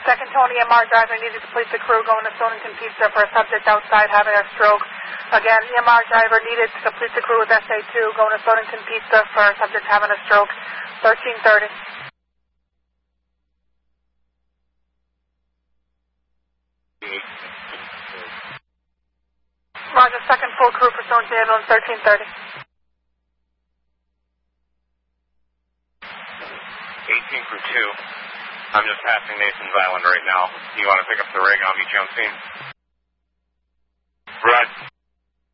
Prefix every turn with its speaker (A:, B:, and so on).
A: Second Tony MR driver needed to police the crew going to Stonington Pizza for a subject outside having a stroke. Again, EMR driver needed to complete the crew with SA2 going to Stonington Pizza for a subject having a stroke. 1330. Roger, second full crew for Stonington Ambulance, 1330.
B: 18 crew 2. I'm just passing Nathan's Island right now. You want to pick up the rig? I'll meet you on scene. Right.